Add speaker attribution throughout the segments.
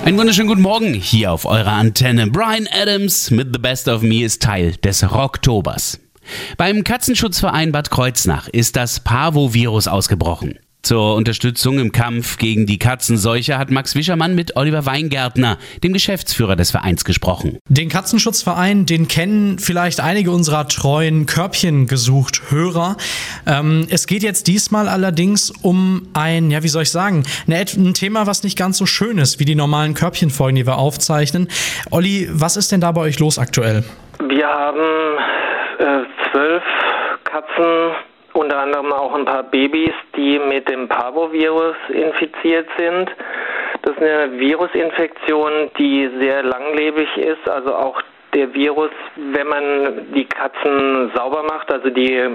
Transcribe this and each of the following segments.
Speaker 1: Einen wunderschönen guten Morgen hier auf eurer Antenne. Bryan Adams mit The Best of Me ist Teil des Rocktobers. Beim Katzenschutzverein Bad Kreuznach ist das Parvovirus ausgebrochen. Zur Unterstützung im Kampf gegen die Katzenseuche hat Max Wischermann mit Oliver Weingärtner, dem Geschäftsführer des Vereins, gesprochen.
Speaker 2: Den Katzenschutzverein, den kennen vielleicht einige unserer treuen Körbchen gesucht Hörer. Es geht jetzt diesmal allerdings um ein Thema, was nicht ganz so schön ist wie die normalen Körbchenfolgen, die wir aufzeichnen. Olli, was ist denn da bei euch los aktuell?
Speaker 3: Wir haben 12 Katzen, unter anderem auch ein paar Babys, die mit dem Parvovirus infiziert sind. Das ist eine Virusinfektion, die sehr langlebig ist. Also auch der Virus, wenn man die Katzen sauber macht, also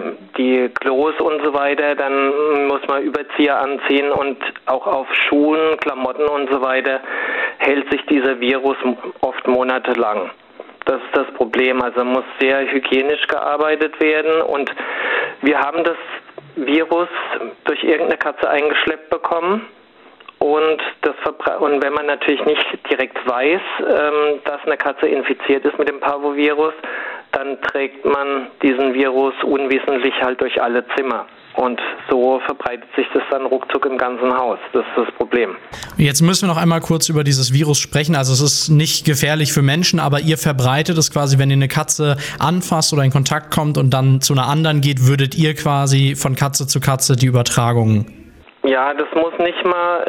Speaker 3: die Klos und so weiter, dann muss man Überzieher anziehen und auch auf Schuhen, Klamotten und so weiter hält sich dieser Virus oft monatelang. Das ist das Problem. Also muss sehr hygienisch gearbeitet werden und wir haben das Virus durch irgendeine Katze eingeschleppt bekommen und wenn man natürlich nicht direkt weiß, dass eine Katze infiziert ist mit dem Parvovirus, dann trägt man diesen Virus unwissentlich halt durch alle Zimmer. Und so verbreitet sich das dann ruckzuck im ganzen Haus. Das ist das Problem.
Speaker 2: Jetzt müssen wir noch einmal kurz über dieses Virus sprechen. Also es ist nicht gefährlich für Menschen, aber ihr verbreitet es quasi, wenn ihr eine Katze anfasst oder in Kontakt kommt und dann zu einer anderen geht, würdet ihr quasi von Katze zu Katze die Übertragung?
Speaker 3: Ja, das muss nicht mal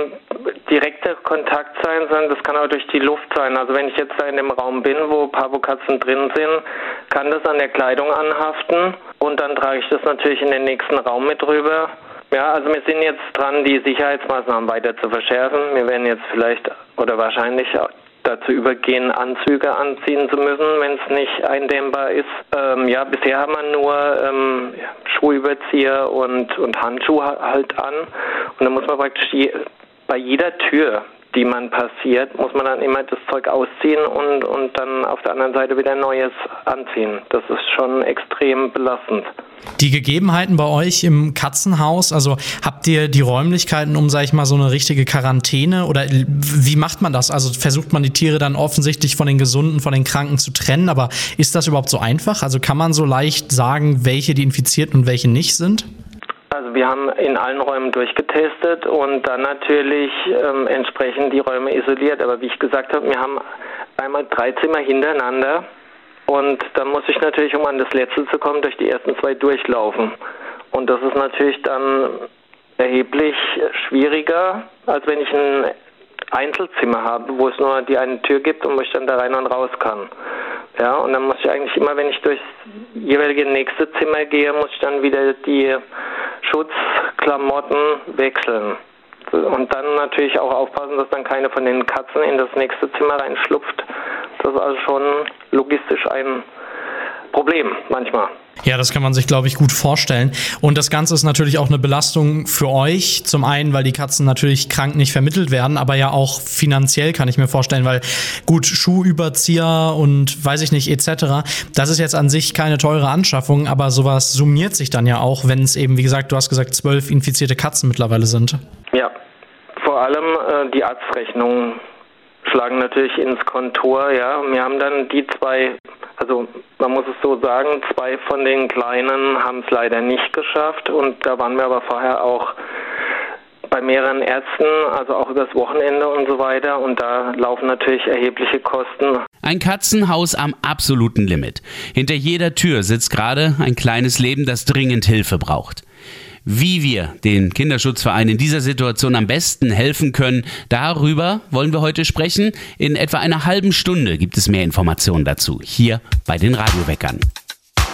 Speaker 3: direkter Kontakt sein, sondern das kann auch durch die Luft sein. Also wenn ich jetzt da in dem Raum bin, wo Parvokatzen drin sind, kann das an der Kleidung anhaften und dann trage ich das natürlich in den nächsten Raum mit rüber. Ja, also wir sind jetzt dran, die Sicherheitsmaßnahmen weiter zu verschärfen. Wir werden jetzt vielleicht oder wahrscheinlich dazu übergehen, Anzüge anziehen zu müssen, wenn es nicht eindämmbar ist. Bisher haben wir nur Schuhüberzieher und Handschuhe halt an. Und dann muss man praktisch bei jeder Tür, die man passiert, muss man dann immer das Zeug ausziehen und dann auf der anderen Seite wieder Neues anziehen. Das ist schon extrem belastend.
Speaker 2: Die Gegebenheiten bei euch im Katzenhaus, also habt ihr die Räumlichkeiten, um, sag ich mal, so eine richtige Quarantäne oder wie macht man das? Also versucht man die Tiere dann offensichtlich von den Gesunden, von den Kranken zu trennen, aber ist das überhaupt so einfach? Also kann man so leicht sagen, welche die infiziert und welche nicht sind?
Speaker 3: Also wir haben in allen Räumen durchgetestet und dann natürlich entsprechend die Räume isoliert. Aber wie ich gesagt habe, wir haben einmal 3 Zimmer hintereinander. Und dann muss ich natürlich, um an das letzte zu kommen, durch die ersten 2 durchlaufen. Und das ist natürlich dann erheblich schwieriger, als wenn ich ein Einzelzimmer habe, wo es nur die eine Tür gibt und wo ich dann da rein und raus kann. Ja, und dann muss ich eigentlich immer, wenn ich durchs jeweilige nächste Zimmer gehe, muss ich dann wieder die Schutzklamotten wechseln. Und dann natürlich auch aufpassen, dass dann keine von den Katzen in das nächste Zimmer reinschlupft. Das ist also schon logistisch ein Problem manchmal.
Speaker 2: Ja, das kann man sich, glaube ich, gut vorstellen. Und das Ganze ist natürlich auch eine Belastung für euch. Zum einen, weil die Katzen natürlich krank nicht vermittelt werden, aber ja auch finanziell, kann ich mir vorstellen, weil gut, Schuhüberzieher und weiß ich nicht etc., das ist jetzt an sich keine teure Anschaffung, aber sowas summiert sich dann ja auch, wenn es eben, wie gesagt, du hast gesagt, 12 infizierte Katzen mittlerweile sind.
Speaker 3: Ja, vor allem die Arztrechnungen schlagen natürlich ins Kontor, ja. Wir haben dann die 2, also man muss es so sagen, 2 von den Kleinen haben es leider nicht geschafft und da waren wir aber vorher auch bei mehreren Ärzten, also auch übers Wochenende und so weiter und da laufen natürlich erhebliche Kosten.
Speaker 1: Ein Katzenhaus am absoluten Limit. Hinter jeder Tür sitzt gerade ein kleines Leben, das dringend Hilfe braucht. Wie wir den Kinderschutzverein in dieser Situation am besten helfen können, darüber wollen wir heute sprechen. In etwa einer halben Stunde gibt es mehr Informationen dazu, hier bei den Radioweckern.